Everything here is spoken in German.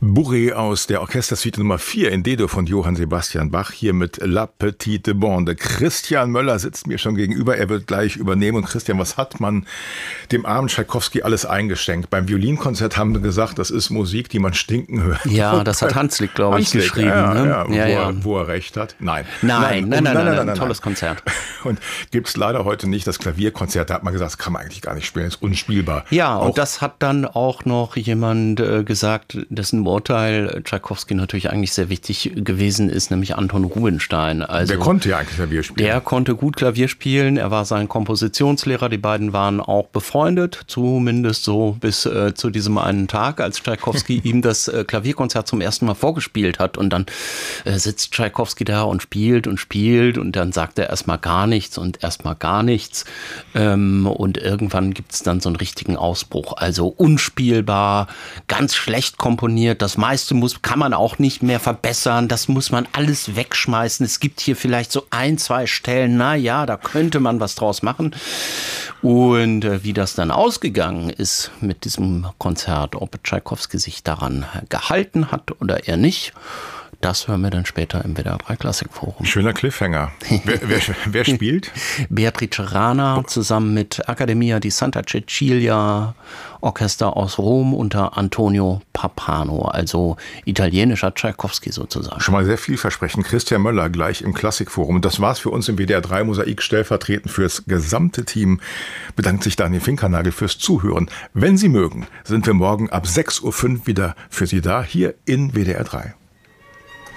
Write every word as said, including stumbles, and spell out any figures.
Bourrée aus der Orchestersuite Nummer vier in D-Dur von Johann Sebastian Bach, hier mit La Petite Bande. Christian Möller sitzt mir schon gegenüber, er wird gleich übernehmen. Und Christian, was hat man dem armen Tschaikowski alles eingeschenkt? Beim Violinkonzert haben wir gesagt, das ist Musik, die man stinken hört. Ja, das hat Hanslick, glaube ich, Hanslick, geschrieben. Ja, ne? ja, ja, wo, ja. Er, wo er recht hat. Nein. Nein, nein, nein, nein, nein, nein, nein, nein tolles nein. Konzert. Und gibt es leider heute nicht das Klavierkonzert, da hat man gesagt, das kann man eigentlich gar nicht spielen, das ist unspielbar. Ja, auch und das hat dann auch noch jemand äh, gesagt, dessen Urteil Tschaikowski natürlich eigentlich sehr wichtig gewesen ist, nämlich Anton Rubinstein. Also, der konnte ja eigentlich Klavier spielen. Der konnte gut Klavier spielen, er war sein Kompositionslehrer, die beiden waren auch befreundet, zumindest so bis äh, zu diesem einen Tag, als Tschaikowski ihm das äh, Klavierkonzert zum ersten Mal vorgespielt hat. Und dann äh, sitzt Tschaikowski da und spielt und spielt und dann sagt er erstmal gar nichts und erstmal gar nichts. Ähm, und irgendwann gibt es dann so einen richtigen Ausbruch. Also unspielbar, ganz schlecht komponiert, das meiste muss kann man auch nicht mehr verbessern, das muss man alles wegschmeißen. Es gibt hier vielleicht so ein, zwei Stellen, na ja, da könnte man was draus machen. Und äh, wie das dann ausgegangen ist mit diesem Konzert, ob Tschaikowski sich daran gehalten hat oder eher nicht, das hören wir dann später im W D R drei Klassikforum. Schöner Cliffhanger. wer, wer, wer spielt? Beatrice Rana zusammen mit Accademia di Santa Cecilia, Orchester aus Rom unter Antonio Pappano, also italienischer Tschaikowski sozusagen. Schon mal sehr vielversprechend. Christian Möller gleich im Klassikforum. Das war's für uns im W D R drei Mosaik. Stellvertretend fürs gesamte Team bedankt sich Daniel Finkernagel fürs Zuhören. Wenn Sie mögen, sind wir morgen ab sechs Uhr fünf wieder für Sie da, hier in W D R drei.